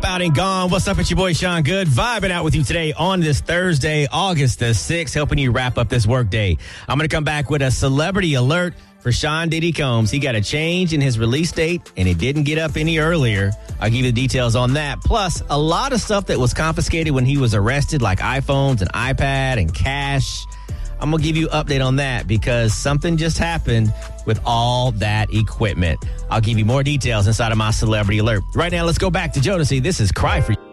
out and gone. What's up? It's your boy Sean Good, vibing out with you today on this Thursday, August the 6th, helping you wrap up this workday. I'm going to come back with a celebrity alert for Sean Diddy Combs. He got a change in his release date, and it didn't get up any earlier. I'll give you the details on that. Plus, a lot of stuff that was confiscated when he was arrested, like iPhones and iPad and cash. I'm going to give you an update on that because something just happened with all that equipment. I'll give you more details inside of my celebrity alert. Right now, let's go back to Jodeci. This is Cry For You.